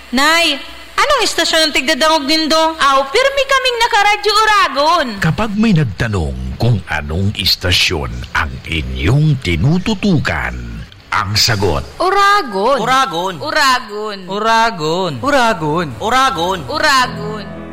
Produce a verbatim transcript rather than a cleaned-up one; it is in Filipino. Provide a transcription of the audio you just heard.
Nay, anong istasyon ang tigdadangog nindo? Aw, pirmi kaming nakaradyo Uragon. Kapag may nagtanong kung anong istasyon ang inyong tinututukan, ang sagot, Uragon. Uragon. Uragon. Uragon. Uragon. Uragon. Uragon.